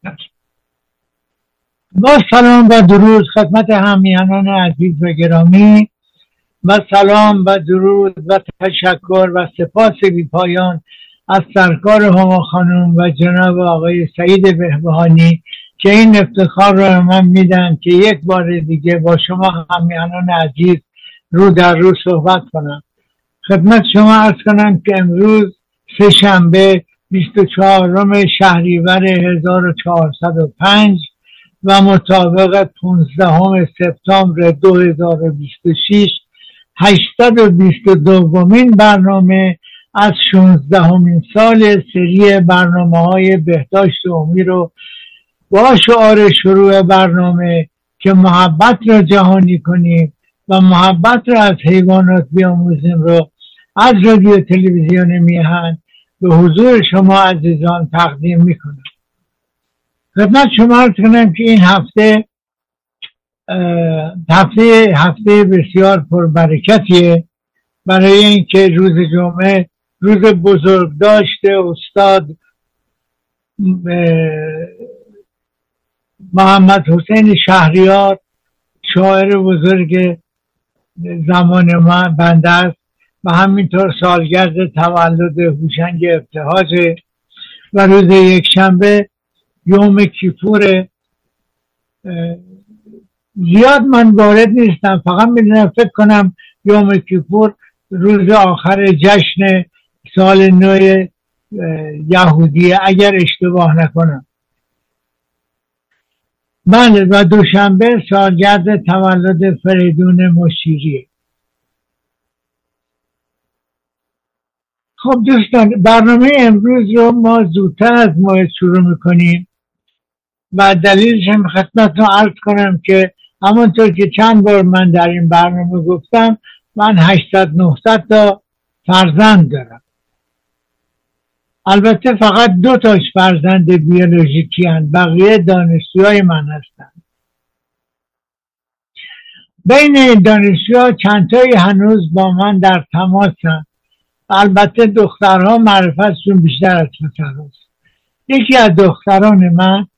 با سلام و درود خدمت همیهنان عزیز و گرامی و سلام و درود و تشکر و سپاس بی پایان از سرکار هما خانم و جناب آقای سعید بهبهانی که این افتخار را من میدن که یک بار دیگه با شما همیهنان عزیز رو در رو صحبت کنم. خدمت شما عرض کنم که امروز سه‌شنبه 24 شهریور 1405 و مطابق 15 سپتامبر 2026 822مین برنامه از 16مین سال سری برنامه‌های بهداشت عمومی رو با شعار شروع برنامه که محبت را جهانی کنیم و محبت را از حیوانات بیاموزیم رو از رادیو تلویزیون میهن به حضور شما عزیزان تقدیم میکنم. خدمت شما عرض کنم که این هفته بسیار پربرکتیه برای اینکه روز جمعه روز بزرگداشت استاد محمد حسین شهریار، شاعر بزرگ زمان ما بنده است و همینطور سالگرد تولد هوشنگ ابتهاج و روز یکشنبه یوم کیپور. زیاد من وارد نیستم، فقط میدونم فکر کنم یوم کیپور روز آخر جشن سال نو یهودیه اگر اشتباه نکنم. بله، و دوشنبه سالگرد تولد فریدون مشیریه. خب دوستان، برنامه امروز رو ما زودتر از موعد شروع میکنیم و دلیلش هم خدمتتون عرض کنم که همونطور که چند بار من در این برنامه گفتم، من 800-900 تا فرزند دارم. البته فقط 2 تاش فرزند بیولوژیکی هستند، بقیه دانشجوهای من هستند. بین این دانشجوها چند تایی هنوز با من در تماسن. البته دخترها معرفتشون بیشتر از پسرهاست. یکی از دختران من